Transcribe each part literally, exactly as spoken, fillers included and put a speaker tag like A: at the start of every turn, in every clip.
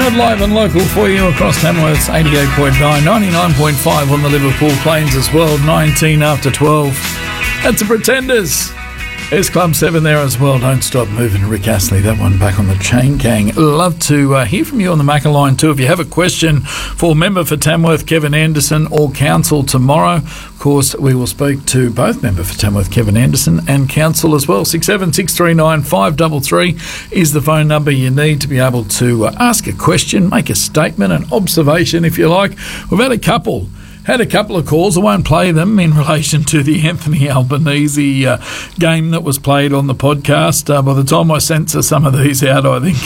A: Tamworth live and local for you across Tamworth's eighty-eight point nine, ninety-nine point five on the Liverpool Plains as well, nineteen after twelve. That's the Pretenders. There's Club seven there as well. Don't Stop Moving, Rick Astley. That one back on the chain gang. Love to uh, hear from you on the Macca line too. If you have a question for member for Tamworth Kevin Anderson or council tomorrow, of course, we will speak to both member for Tamworth Kevin Anderson and council as well. six seven six three nine five three three is the phone number you need to be able to uh, ask a question, make a statement, an observation if you like. We've had a couple. Had a couple of calls. I won't play them in relation to the Anthony Albanese uh, game that was played on the podcast. Uh, by the time I censor some of these out, I think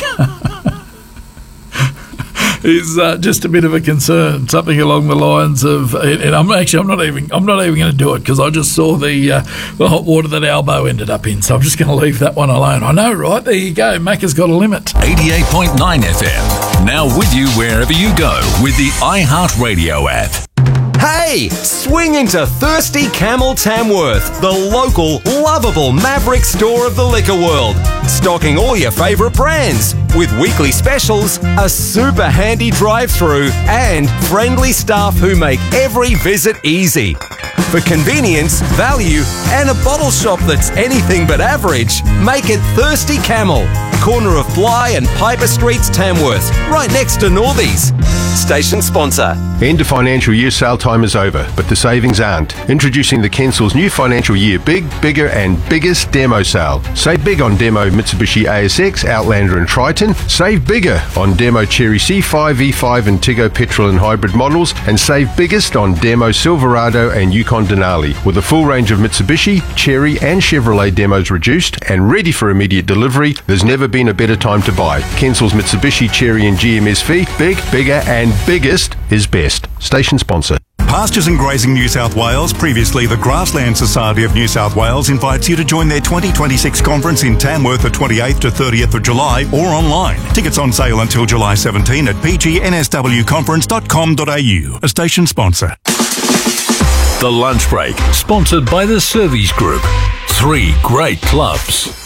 A: is uh, just a bit of a concern. Something along the lines of, and I'm actually I'm not even I'm not even going to do it because I just saw the uh, the hot water that Albo ended up in. So I'm just going to leave that one alone. I know, right? There you go. Macca's got a limit.
B: eighty-eight point nine F M. Now with you wherever you go with the iHeartRadio app.
C: Hey, swing into Thirsty Camel Tamworth, the local, lovable Maverick store of the liquor world. Stocking all your favourite brands, with weekly specials, a super handy drive-through, and friendly staff who make every visit easy. For convenience, value, and a bottle shop that's anything but average, make it Thirsty Camel, corner of Bly and Piper Streets, Tamworth, right next to Northies. Station sponsor.
D: End of financial year sale time is over, but the savings aren't. Introducing the Kensel's new financial year big, bigger and biggest demo sale. Save big on demo Mitsubishi A S X, Outlander and Triton. Save bigger on demo Cherry C five, E five and Tiggo petrol and hybrid models. And save biggest on demo Silverado and Yukon Denali. With a full range of Mitsubishi, Cherry and Chevrolet demos reduced and ready for immediate delivery, there's never been a better time to buy. Kensel's Mitsubishi, Cherry and G M S V. Big, bigger and biggest is best. Station sponsor.
E: Pastures and Grazing New South Wales, previously the Grassland Society of New South Wales, invites you to join their twenty twenty-six conference in Tamworth the twenty-eighth to thirtieth of July or online. Tickets on sale until July seventeenth at p g n s w conference dot com dot a u. A station sponsor.
B: The Lunch Break, sponsored by the Servies Group. Three great clubs.